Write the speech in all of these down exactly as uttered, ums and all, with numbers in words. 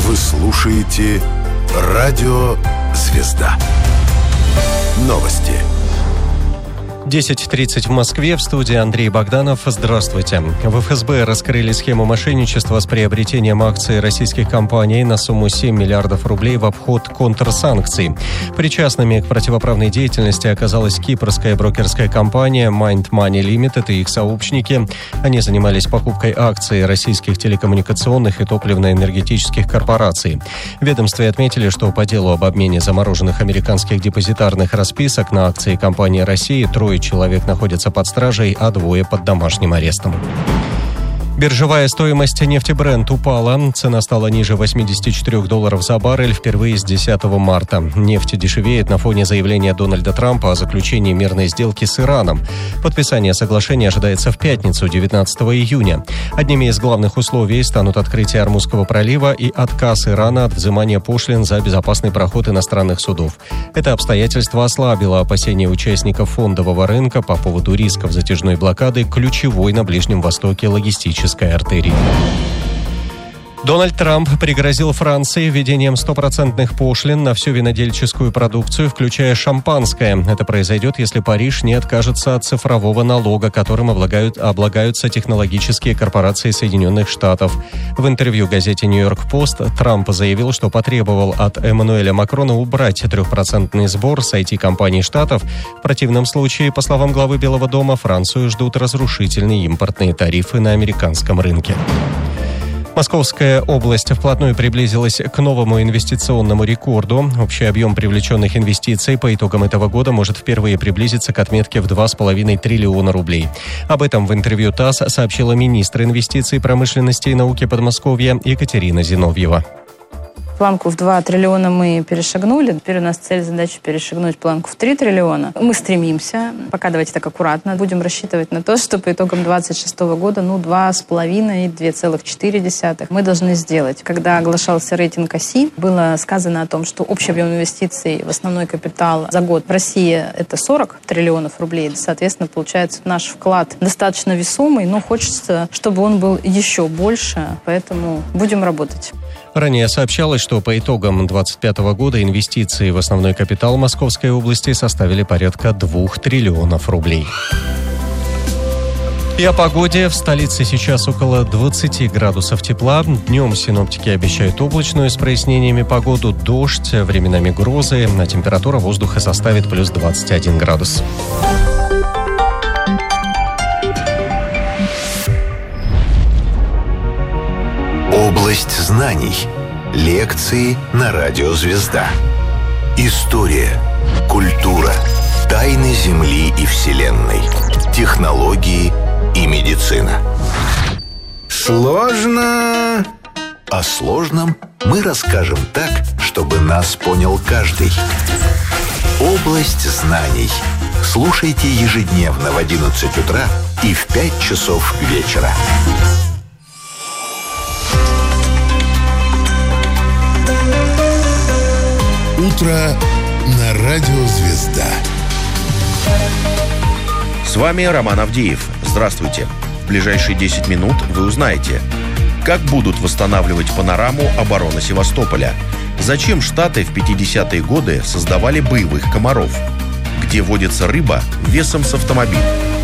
Вы слушаете «Радио Звезда». Новости. десять тридцать в Москве. В студии Андрей Богданов. Здравствуйте. В эф эс бэ раскрыли схему мошенничества с приобретением акций российских компаний на сумму семь миллиардов рублей в обход контрсанкций. Причастными к противоправной деятельности оказалась кипрская брокерская компания Mind Money Limited и их сообщники. Они занимались покупкой акций российских телекоммуникационных и топливно-энергетических корпораций. В ведомстве отметили, что по делу об обмене замороженных американских депозитарных расписок на акции компании России трое человек находятся под стражей, а двое под домашним арестом. Биржевая стоимость нефти Brent упала. Цена стала ниже восемьдесят четыре долларов за баррель впервые с десятого марта. Нефть дешевеет на фоне заявления Дональда Трампа о заключении мирной сделки с Ираном. Подписание соглашения ожидается в пятницу, девятнадцатого июня. Одними из главных условий станут открытие Ормузского пролива и отказ Ирана от взимания пошлин за безопасный проход иностранных судов. Это обстоятельство ослабило опасения участников фондового рынка по поводу рисков затяжной блокады ключевой на Ближнем Востоке логистической артерии. Дональд Трамп пригрозил Франции введением стопроцентных пошлин на всю винодельческую продукцию, включая шампанское. Это произойдет, если Париж не откажется от цифрового налога, которым облагают, облагаются технологические корпорации Соединенных Штатов. В интервью газете «Нью-Йорк Пост» Трамп заявил, что потребовал от Эммануэля Макрона убрать трехпроцентный сбор с ай ти-компаний Штатов. В противном случае, по словам главы Белого дома, Францию ждут разрушительные импортные тарифы на американском рынке. Московская область вплотную приблизилась к новому инвестиционному рекорду. Общий объем привлеченных инвестиций по итогам этого года может впервые приблизиться к отметке в два с половиной триллиона рублей. Об этом в интервью ТАСС сообщила министр инвестиций, промышленности и науки Подмосковья Екатерина Зиновьева. Планку в два триллиона мы перешагнули. Теперь у нас цель, задача перешагнуть планку в три триллиона. Мы стремимся, пока давайте так аккуратно, будем рассчитывать на то, что по итогам двадцать шестого года, ну, два с половиной, два целых четыре десятых мы должны сделать. Когда оглашался рейтинг ОСИ, было сказано о том, что общий объем инвестиций в основной капитал за год в России это сорок триллионов рублей. Соответственно, получается, наш вклад достаточно весомый, но хочется, чтобы он был еще больше, поэтому будем работать. Ранее сообщалось, что по итогам двадцать пятого года инвестиции в основной капитал Московской области составили порядка двух триллионов рублей. И о погоде. В столице сейчас около двадцати градусов тепла. Днем синоптики обещают облачную с прояснениями погоду, дождь, временами грозы. А температура воздуха составит плюс двадцать один градус. Область знаний. Лекции на радио «Звезда». История, культура, тайны Земли и Вселенной, технологии и медицина. Сложно. О сложном мы расскажем так, чтобы нас понял каждый. Область знаний. Слушайте ежедневно в одиннадцать утра и в пять часов вечера. Утро на радио «Звезда». С вами Роман Авдеев. Здравствуйте. В ближайшие десять минут вы узнаете, как будут восстанавливать панораму обороны Севастополя, зачем Штаты в пятидесятые годы создавали боевых комаров, где водится рыба весом с автомобиль.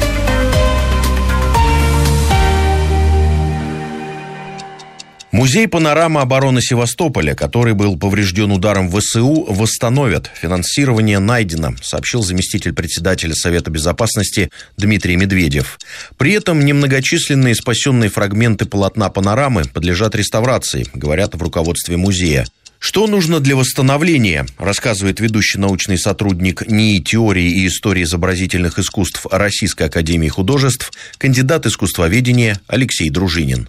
Музей «Панорама обороны Севастополя», который был поврежден ударом вэ эс у, восстановят. Финансирование найдено, сообщил заместитель председателя Совета Безопасности Дмитрий Медведев. При этом немногочисленные спасенные фрагменты полотна «Панорамы» подлежат реставрации, говорят в руководстве музея. Что нужно для восстановления, рассказывает ведущий научный сотрудник НИИ теории и истории изобразительных искусств Российской академии художеств, кандидат искусствоведения Алексей Дружинин.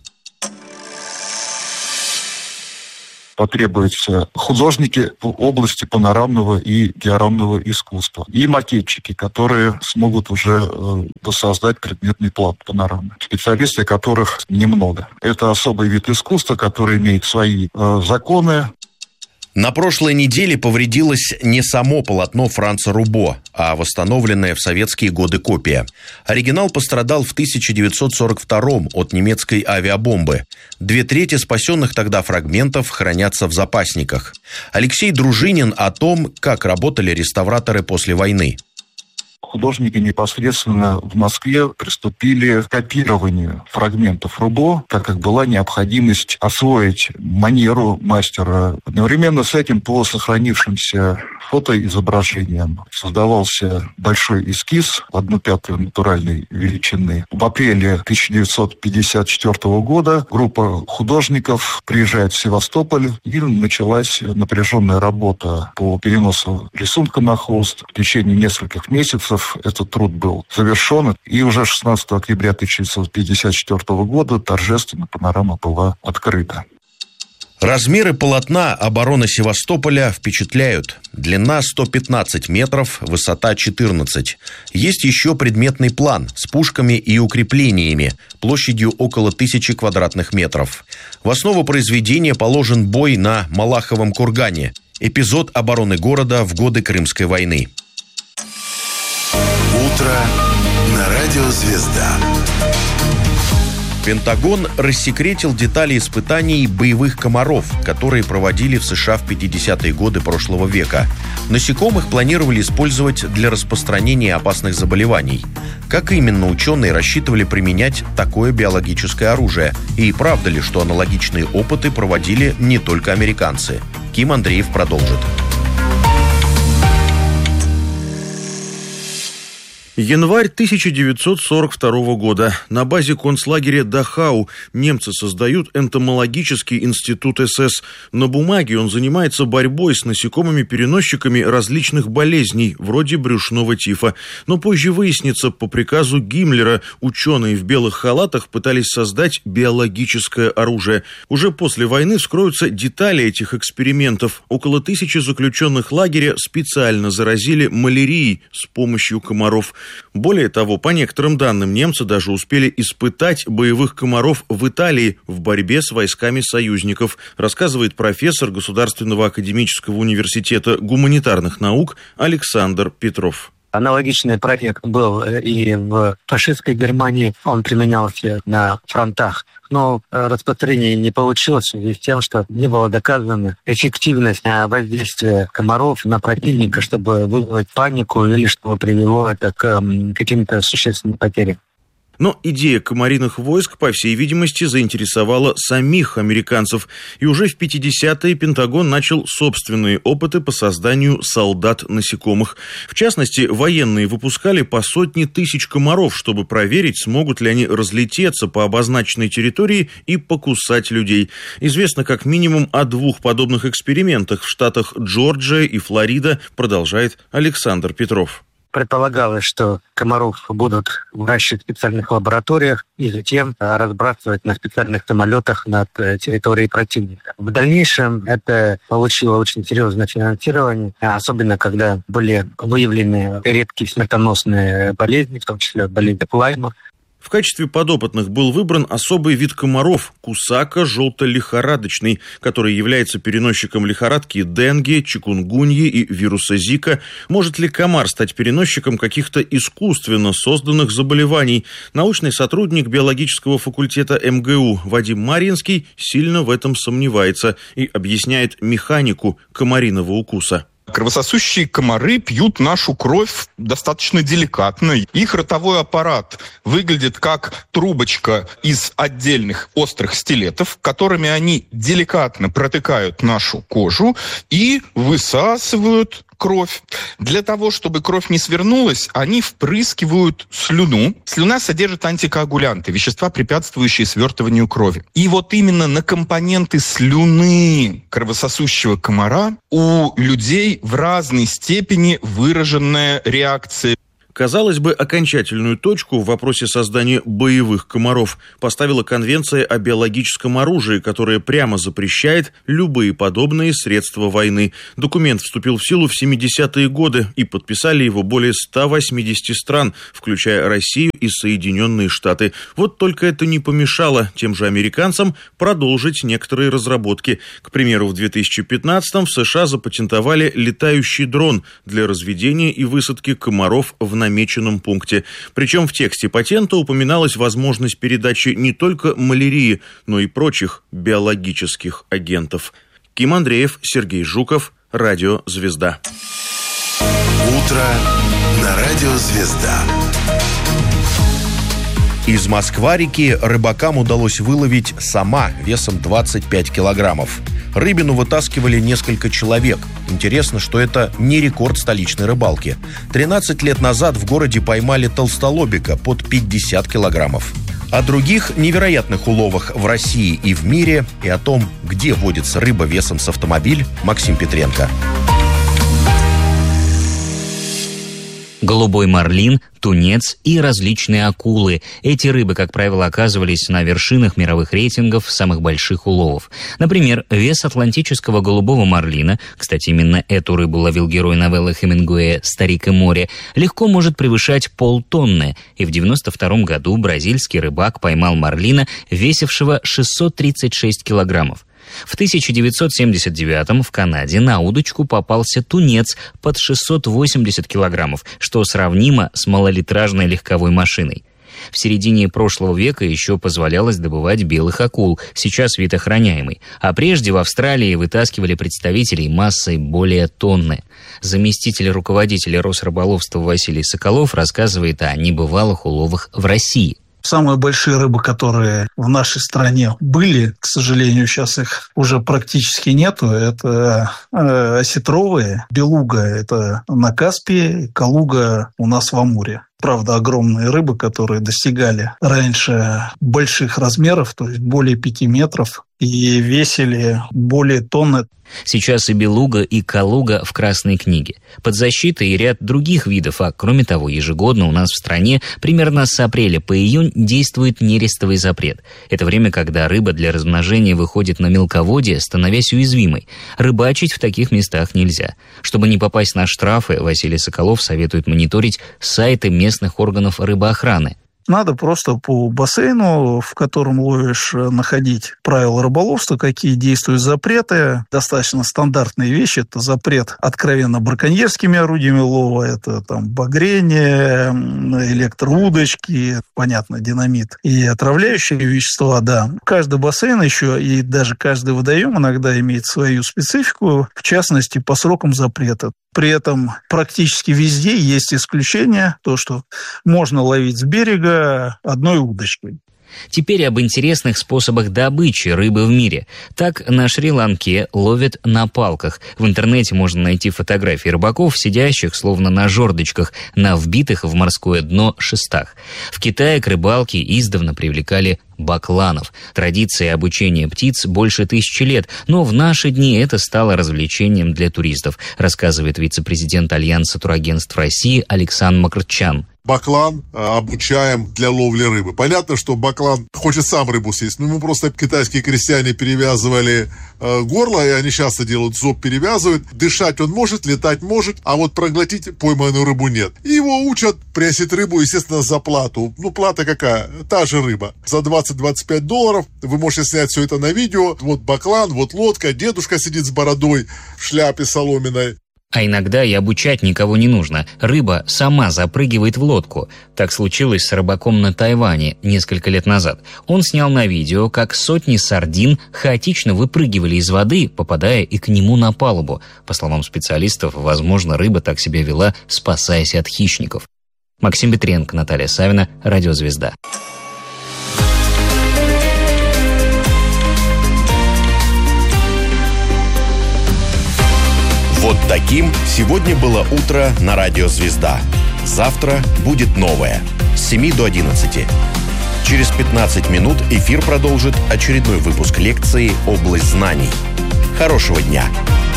Потребуются художники в области панорамного и диорамного искусства. И макетчики, которые смогут уже э, воссоздать предметный план панорамы. Специалисты, которых немного. Это особый вид искусства, который имеет свои э, законы. На прошлой неделе повредилось не само полотно Франца Рубо, а восстановленная в советские годы копия. Оригинал пострадал в тысяча девятьсот сорок втором от немецкой авиабомбы. Две трети спасенных тогда фрагментов хранятся в запасниках. Алексей Дружинин о том, как работали реставраторы после войны. Художники непосредственно в Москве приступили к копированию фрагментов Рубо, так как была необходимость освоить манеру мастера. Одновременно с этим по сохранившимся фотоизображениям создавался большой эскиз в одну пятую натуральной величины. В апреле тысяча девятьсот пятьдесят четвёртого года группа художников приезжает в Севастополь, и началась напряженная работа по переносу рисунка на холст. В течение нескольких месяцев этот труд был завершен, и уже шестнадцатого октября тысяча девятьсот пятьдесят четвёртого года торжественно панорама была открыта. Размеры полотна обороны Севастополя впечатляют. Длина сто пятнадцать метров, высота четырнадцать. Есть еще предметный план с пушками и укреплениями, площадью около тысячи квадратных метров. В основу произведения положен бой на Малаховом кургане, эпизод обороны города в годы Крымской войны. Утро на радио «Звезда». Пентагон рассекретил детали испытаний боевых комаров, которые проводили в США в пятидесятые годы прошлого века. Насекомых планировали использовать для распространения опасных заболеваний. Как именно ученые рассчитывали применять такое биологическое оружие? И правда ли, что аналогичные опыты проводили не только американцы? Ким Андреев продолжит. Январь тысяча девятьсот сорок второго года. На базе концлагеря Дахау немцы создают энтомологический институт эс эс. На бумаге он занимается борьбой с насекомыми-переносчиками различных болезней, вроде брюшного тифа. Но позже выяснится, по приказу Гиммлера ученые в белых халатах пытались создать биологическое оружие. Уже после войны вскроются детали этих экспериментов. Около тысячи заключенных лагеря специально заразили малярией с помощью комаров. Более того, по некоторым данным, немцы даже успели испытать боевых комаров в Италии в борьбе с войсками союзников, рассказывает профессор Государственного академического университета гуманитарных наук Александр Петров. Аналогичный проект был и в фашистской Германии, он применялся на фронтах. Но распространение не получилось в связи с тем, что не было доказана эффективность воздействия комаров на противника, чтобы вызвать панику или чтобы привело это к каким-то существенным потерям. Но идея комариных войск, по всей видимости, заинтересовала самих американцев. И уже в пятидесятые Пентагон начал собственные опыты по созданию солдат-насекомых. В частности, военные выпускали по сотне тысяч комаров, чтобы проверить, смогут ли они разлететься по обозначенной территории и покусать людей. Известно как минимум о двух подобных экспериментах в штатах Джорджия и Флорида, продолжает Александр Петров. Предполагалось, что комаров будут выращивать в специальных лабораториях и затем разбрасывать на специальных самолетах над территорией противника. В дальнейшем это получило очень серьезное финансирование, особенно когда были выявлены редкие смертоносные болезни, в том числе болезнь Лайма. В качестве подопытных был выбран особый вид комаров – кусака желто-лихорадочный, который является переносчиком лихорадки денге, чикунгуньи и вируса Зика. Может ли комар стать переносчиком каких-то искусственно созданных заболеваний? Научный сотрудник биологического факультета эм гэ у Вадим Марьинский сильно в этом сомневается и объясняет механику комариного укуса. Кровососущие комары пьют нашу кровь достаточно деликатно. Их ротовой аппарат выглядит как трубочка из отдельных острых стилетов, которыми они деликатно протыкают нашу кожу и высасывают кровь. Для того, чтобы кровь не свернулась, они впрыскивают слюну. Слюна содержит антикоагулянты, вещества, препятствующие свертыванию крови. И вот именно на компоненты слюны кровососущего комара у людей в разной степени выраженная реакция. Казалось бы, окончательную точку в вопросе создания боевых комаров поставила Конвенция о биологическом оружии, которая прямо запрещает любые подобные средства войны. Документ вступил в силу в семидесятые годы, и подписали его более ста восьмидесяти стран, включая Россию и Соединенные Штаты. Вот только это не помешало тем же американцам продолжить некоторые разработки. К примеру, в две тысячи пятнадцатом в США запатентовали летающий дрон для разведения и высадки комаров в намеченном пункте. Причем в тексте патента упоминалась возможность передачи не только малярии, но и прочих биологических агентов. Ким Андреев, Сергей Жуков, Радио «Звезда». Утро на Радио «Звезда». Из Москва-реки рыбакам удалось выловить сама весом двадцать пять килограммов. Рыбину вытаскивали несколько человек. Интересно, что это не рекорд столичной рыбалки. тринадцать лет назад в городе поймали толстолобика под пятьдесят килограммов. О других невероятных уловах в России и в мире и о том, где водится рыба весом с автомобиль, Максим Петренко. Голубой марлин, тунец и различные акулы. Эти рыбы, как правило, оказывались на вершинах мировых рейтингов самых больших уловов. Например, вес атлантического голубого марлина, кстати, именно эту рыбу ловил герой новеллы Хемингуэя «Старик и море», легко может превышать полтонны. И в девяносто втором году бразильский рыбак поймал марлина, весившего шестьсот тридцать шесть килограммов. В тысяча девятьсот семьдесят девятом в Канаде на удочку попался тунец под шестьсот восемьдесят килограммов, что сравнимо с малолитражной легковой машиной. В середине прошлого века еще позволялось добывать белых акул, сейчас вид охраняемый. А прежде в Австралии вытаскивали представителей массой более тонны. Заместитель руководителя Росрыболовства Василий Соколов рассказывает о небывалых уловах в России. Самые большие рыбы, которые в нашей стране были, к сожалению, сейчас их уже практически нету, это э, осетровые, белуга – это на Каспии, калуга у нас в Амуре. Правда, огромные рыбы, которые достигали раньше больших размеров, то есть более пяти метров, и весили более тонны. Сейчас и белуга, и калуга в Красной книге. Под защитой и ряд других видов, а кроме того, ежегодно у нас в стране примерно с апреля по июнь действует нерестовый запрет. Это время, когда рыба для размножения выходит на мелководье, становясь уязвимой. Рыбачить в таких местах нельзя. Чтобы не попасть на штрафы, Василий Соколов советует мониторить сайты местных органов рыбоохраны. Надо просто по бассейну, в котором ловишь, находить правила рыболовства, какие действуют запреты. Достаточно стандартные вещи. Это запрет откровенно браконьерскими орудиями лова, это там багрение, электроудочки, понятно, динамит и отравляющие вещества, да. Каждый бассейн еще и даже каждый водоем иногда имеет свою специфику, в частности, по срокам запрета. При этом практически везде есть исключения, то, что можно ловить с берега одной удочкой. Теперь об интересных способах добычи рыбы в мире. Так на Шри-Ланке ловят на палках. В интернете можно найти фотографии рыбаков, сидящих словно на жердочках, на вбитых в морское дно шестах. В Китае к рыбалке издавна привлекали бакланов. Традиции обучения птиц больше тысячи лет, но в наши дни это стало развлечением для туристов, рассказывает вице-президент Альянса турагентств России Александр Макрчан. Баклан обучаем для ловли рыбы. Понятно, что баклан хочет сам рыбу съесть, но ему просто китайские крестьяне перевязывали э, горло, и они часто делают, зоб перевязывают. Дышать он может, летать может, а вот проглотить пойманную рыбу нет. И его учат пресить рыбу, естественно, за плату. Ну, плата какая? Та же рыба. За двадцать-двадцать пять долларов вы можете снять все это на видео. Вот баклан, вот лодка, дедушка сидит с бородой в шляпе соломенной. А иногда и обучать никого не нужно. Рыба сама запрыгивает в лодку. Так случилось с рыбаком на Тайване несколько лет назад. Он снял на видео, как сотни сардин хаотично выпрыгивали из воды, попадая и к нему на палубу. По словам специалистов, возможно, рыба так себя вела, спасаясь от хищников. Максим Петренко, Наталья Савина, Радио «Звезда». Вот таким сегодня было утро на Радио «Звезда». Завтра будет новое. С семи до одиннадцати. Через пятнадцать минут эфир продолжит очередной выпуск лекции «Область знаний». Хорошего дня!